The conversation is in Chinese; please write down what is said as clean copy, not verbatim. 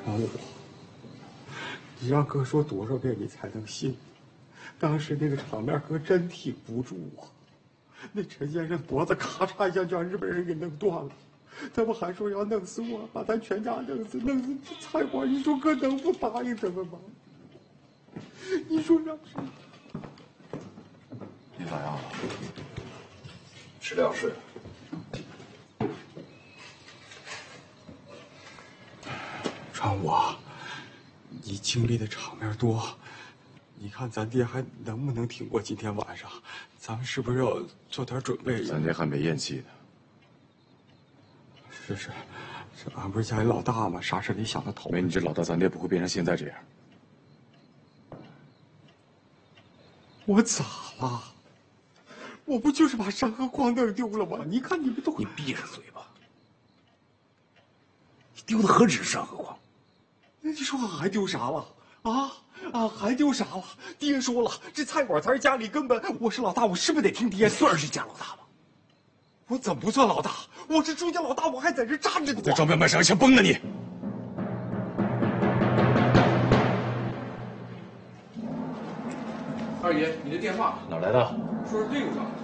常武，你让哥说多少遍你才能信？当时那个场面，哥真挺不住啊。那陈先生脖子咔嚓一下就让日本人给弄断了，他们还说要弄死我，把咱全家弄死菜馆。你说哥能不答应他们吗？你说让谁？ 你咋样了？吃了药睡了。 常武，你经历的场面多，你看咱爹还能不能挺过今天晚上？咱们是不是要做点准备？ 咱爹还没咽气呢。 是，俺不是家里老大吗？啥事得想到头。 没你这老大，咱爹不会变成现在这样。 我咋了？我不就是把山河矿弄丢了吗？你看你们都…… 你闭上嘴巴！你丢的何止是山河矿？ 那你说俺还丢啥了？俺还丢啥了？爹说了，这菜馆才是家里根本。我是老大，我是不是得听爹？ 算是家老大吧？ 我怎么不算老大？我是朱家老大，我还在这站着呢。 在装彪卖傻，想崩了你！ 二爷，你的电话哪来的？ 说是队伍上。